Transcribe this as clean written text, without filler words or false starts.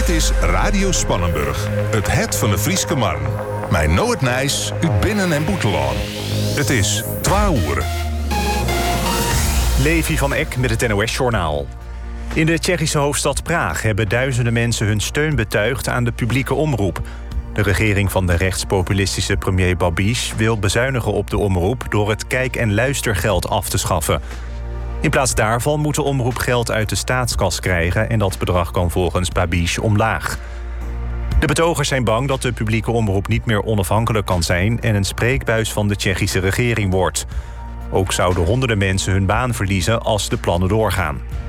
Dit is Radio Spannenburg, het van de Frieske Marn. Mijn Noord Nijs, uit Binnen- en Boetelaan. Het is 12 uur. Levi van Eck met het NOS-journaal. In de Tsjechische hoofdstad Praag hebben duizenden mensen hun steun betuigd aan de publieke omroep. De regering van de rechtspopulistische premier Babiš wil bezuinigen op de omroep door het kijk- en luistergeld af te schaffen. In plaats daarvan moet de omroep geld uit de staatskas krijgen en dat bedrag kan volgens Babiš omlaag. De betogers zijn bang dat de publieke omroep niet meer onafhankelijk kan zijn en een spreekbuis van de Tsjechische regering wordt. Ook zouden honderden mensen hun baan verliezen als de plannen doorgaan.